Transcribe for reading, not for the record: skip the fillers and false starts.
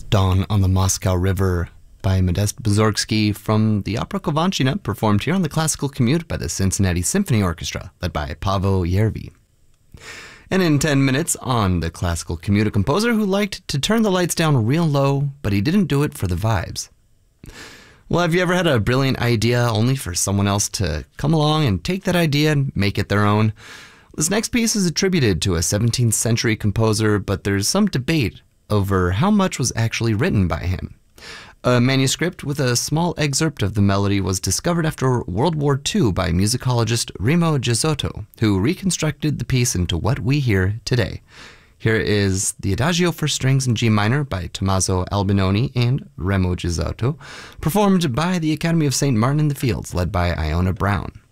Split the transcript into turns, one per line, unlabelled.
Dawn on the Moscow River by Modest Mussorgsky from the opera Kovanchina, performed here on the Classical Commute by the Cincinnati Symphony Orchestra, led by Paavo Järvi. And in 10 minutes on the Classical Commute, a composer who liked to turn the lights down real low, but he didn't do it for the vibes. Well, have you ever had a brilliant idea only for someone else to come along and take that idea and make it their own? This next piece is attributed to a 17th century composer, but there's some debate over how much was actually written by him. A manuscript with a small excerpt of the melody was discovered after World War II by musicologist Remo Gizzotto, who reconstructed the piece into what we hear today. Here is the Adagio for Strings in G minor by Tommaso Albinoni and Remo Gizzotto, performed by the Academy of St. Martin in the Fields, led by Iona Brown.